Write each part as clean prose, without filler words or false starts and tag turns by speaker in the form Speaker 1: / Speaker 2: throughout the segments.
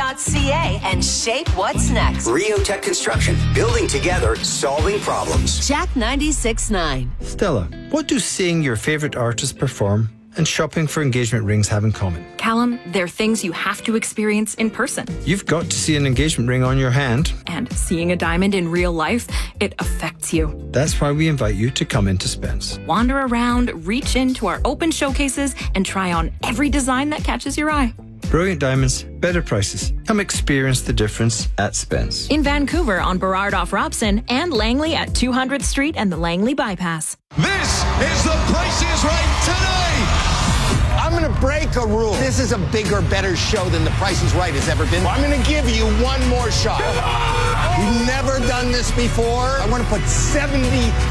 Speaker 1: riotech.ca and shape what's next.
Speaker 2: Riotech Construction. Building together, solving problems.
Speaker 1: Jack 96.9.
Speaker 3: Stella, what do seeing your favourite artist perform and shopping for engagement rings have in common?
Speaker 4: Callum, they're things you have to experience in person.
Speaker 3: You've got to see an engagement ring on your hand.
Speaker 4: And seeing a diamond in real life, it affects you.
Speaker 3: That's why we invite you to come into Spence.
Speaker 4: Wander around, reach into our open showcases, and try on every design that catches your eye.
Speaker 3: Brilliant diamonds, better prices. Come experience the difference at Spence.
Speaker 4: In Vancouver on Burrard off Robson and Langley at 200th Street and the Langley Bypass.
Speaker 5: This is The Price is Right today.
Speaker 6: I'm going to break a rule. This is a bigger, better show than The Price is Right has ever been. I'm going to give you one more shot. We've never done this before. I want to put $70,000.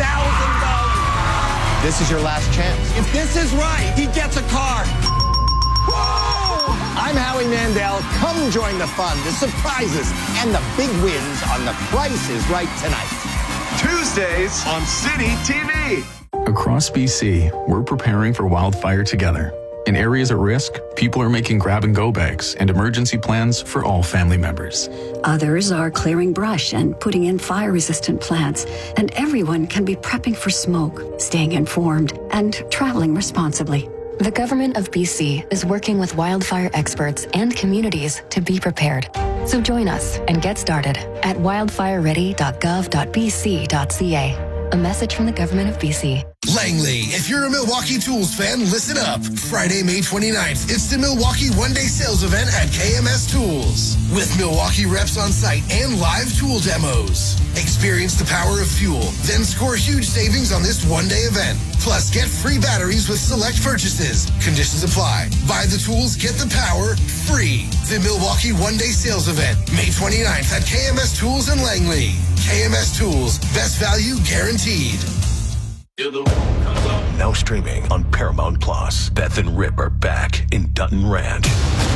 Speaker 6: This is your last chance. If this is right, he gets a car. Whoa! I'm Howie Mandel. Come join the fun, the surprises, and the big wins on The Price is Right tonight.
Speaker 5: Tuesdays on City TV.
Speaker 7: Across BC, we're preparing for wildfire together. In areas at risk, people are making grab-and-go bags and emergency plans for all family members.
Speaker 8: Others are clearing brush and putting in fire-resistant plants. And everyone can be prepping for smoke, staying informed, and traveling responsibly.
Speaker 9: The Government of BC is working with wildfire experts and communities to be prepared. So join us and get started at wildfireready.gov.bc.ca. A message from the Government of BC.
Speaker 10: Langley, if you're a Milwaukee Tools fan, listen up. Friday, May 29th, it's the Milwaukee one-day sales event at KMS Tools. With Milwaukee reps on site and live tool demos. Experience the power of fuel, then score huge savings on this one-day event. Plus, get free batteries with select purchases. Conditions apply. Buy the tools, get the power, free. The Milwaukee one-day sales event, May 29th at KMS Tools in Langley. KMS Tools, best value guaranteed.
Speaker 11: Now streaming on Paramount Plus. Beth and Rip are back in Dutton Ranch.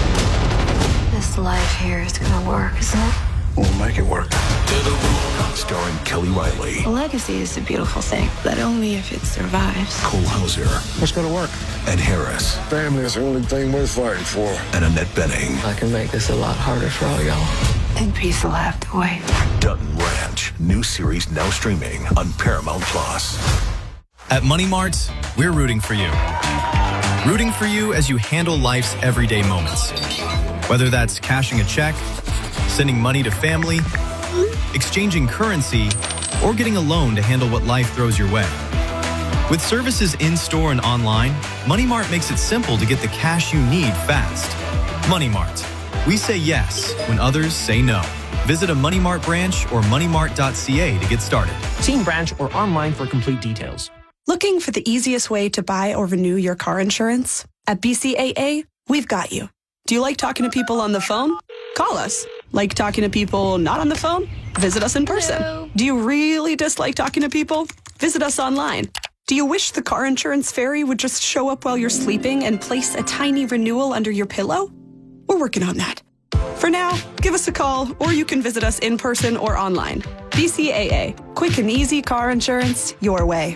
Speaker 12: This life here is gonna work, isn't it?
Speaker 11: We'll make it work. Starring Kelly Riley.
Speaker 12: A legacy is a beautiful thing, but only if it survives.
Speaker 11: Cole Hauser.
Speaker 13: What's gonna work?
Speaker 11: Ed Harris.
Speaker 13: Family is the only thing worth fighting for.
Speaker 11: And Annette Benning.
Speaker 14: I can make this a lot harder for all y'all.
Speaker 12: And peace will have to wait.
Speaker 11: Dutton Ranch. New series now streaming on Paramount Plus.
Speaker 15: At Money Mart, we're rooting for you. Rooting for you as you handle life's everyday moments. Whether that's cashing a check, sending money to family, exchanging currency, or getting a loan to handle what life throws your way. With services in-store and online, Money Mart makes it simple to get the cash you need fast. Money Mart. We say yes when others say no. Visit a Money Mart branch or moneymart.ca to get started.
Speaker 16: See in branch or online for complete details.
Speaker 17: Looking for the easiest way to buy or renew your car insurance? At BCAA, we've got you. Do you like talking to people on the phone? Call us. Like talking to people not on the phone? Visit us in person.
Speaker 12: Hello.
Speaker 17: Do you really dislike talking to people? Visit us online. Do you wish the car insurance fairy would just show up while you're sleeping and place a tiny renewal under your pillow? We're working on that. For now, give us a call or you can visit us in person or online. BCAA. Quick and easy car insurance your way.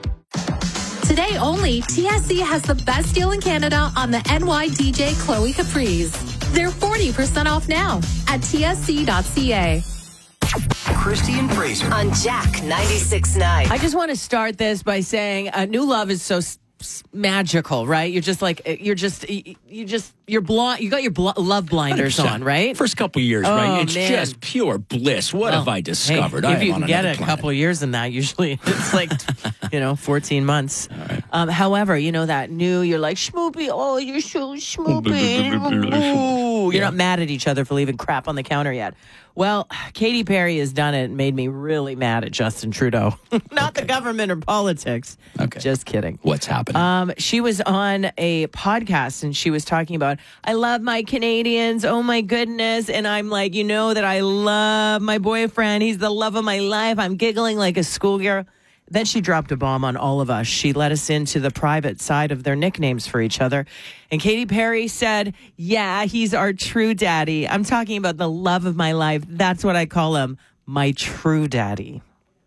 Speaker 18: Today only, TSC has the best deal in Canada on the NYDJ Chloe Caprice. They're 40% off now at tsc.ca.
Speaker 1: Christy and Fraser on Jack 96.9.
Speaker 19: I just want to start this by saying New Love is so magical, right? You're just like, you're blind. You got your love blinders 100%. On, right?
Speaker 16: First couple years, right? It's just pure bliss. What have I discovered?
Speaker 19: Hey, if you can get a couple years in that, usually it's like, 14 months.
Speaker 16: Right.
Speaker 19: However, that new, you're like, schmoopy, oh, you're so schmoopy. Ooh, you're not mad at each other for leaving crap on the counter yet. Well, Katy Perry has done it and made me really mad at Justin Trudeau. Not the government or politics.
Speaker 16: Okay.
Speaker 19: Just kidding.
Speaker 16: What's happening?
Speaker 19: She was on a podcast and she was talking about, I love my Canadians. Oh, my goodness. And I'm like, that I love my boyfriend. He's the love of my life. I'm giggling like a schoolgirl. Then she dropped a bomb on all of us. She let us into the private side of their nicknames for each other. And Katy Perry said, yeah, he's our true daddy. I'm talking about the love of my life. That's what I call him, my true daddy.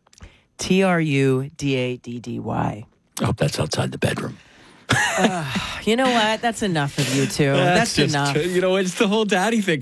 Speaker 19: Trudaddy.
Speaker 16: I hope that's outside the bedroom.
Speaker 19: You know what? That's enough of you two. That's enough.
Speaker 16: It's the whole daddy thing.